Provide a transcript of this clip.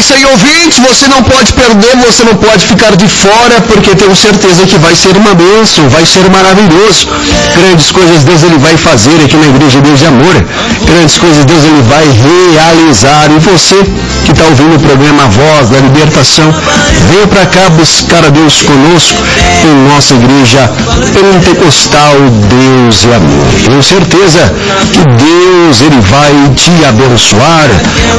isso aí, ouvintes, você não pode perder, você não pode ficar de fora, porque tenho certeza que vai ser uma bênção, vai ser maravilhoso. Grandes coisas Deus ele vai fazer aqui na Igreja Deus de Amor. Grandes coisas Deus ele vai realizar. E você que está ouvindo o programa Voz da Libertação, venha para cá buscar a Deus conosco em nossa Igreja Pentecostal Deus e Amor. Tenho certeza que Deus ele vai te abençoar,